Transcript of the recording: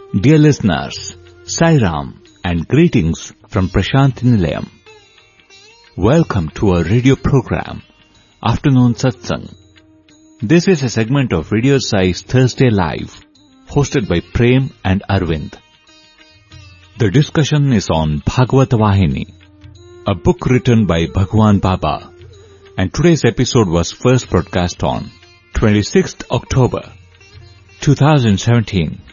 Dear listeners, Sai Ram and greetings from Prashant Nilayam. Welcome to our radio program, Afternoon Satsang. This is a segment of Radio Sai's Thursday Live, hosted by Prem and Arvind. The discussion is on Bhagavad Vahini, a book written by Bhagwan Baba, and today's episode was first broadcast on 26th October 2017.